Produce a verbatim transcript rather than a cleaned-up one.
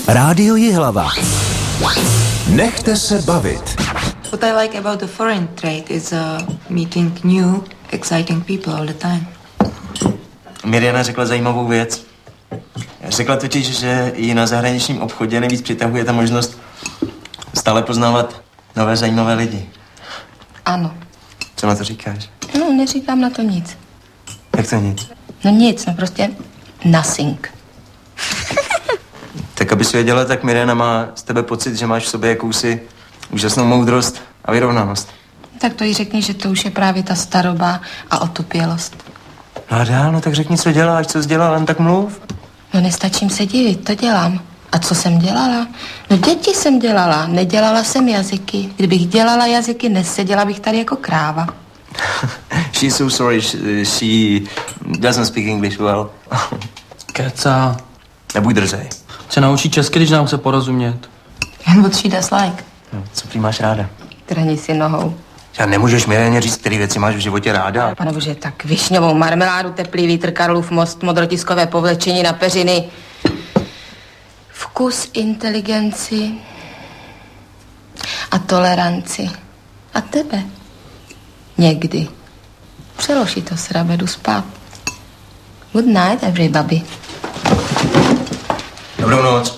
Rádio Jihlava. Nechte se bavit. What I like about the foreign trade is uh, meeting new, exciting people all the time. Mirjana řekla zajímavou věc. Řekla totiž, že ji na zahraničním obchodě nejvíc přitahuje ta možnost stále poznávat nové zajímavé lidi. Ano. Co na to říkáš? No, neříkám na to nic. Jak to nic? No nic, no prostě nothing. Tak aby si věděla, tak Mirjana má z tebe pocit, že máš v sobě jakousi úžasnou moudrost a vyrovnanost. Tak to jí řekni, že to už je právě ta staroba a otupělost. No a dál, no tak řekni, co děláš, co jsi dělala, jen tak mluv. No nestačím se divit, to dělám. A co jsem dělala? No děti jsem dělala, nedělala jsem jazyky. Kdybych dělala jazyky, neseděla bych tady jako kráva. She's so sorry, she, she doesn't speak English well. Keca. Nebuď drzej. Se naučí česky, když nám se porozumět. And what she does like. No, co prý máš ráda? Trhni si nohou. Já nemůžeš Mirjaně říct, který věci máš v životě ráda. Pane bože, tak višňovou marmeládu, teplý vítr, Karlův most, modrotiskové povlečení na peřiny. Vkus, inteligenci a toleranci. A tebe. Někdy. Přeloží to, srabe, jdu spát. Good night, everybody. Dobrou noc.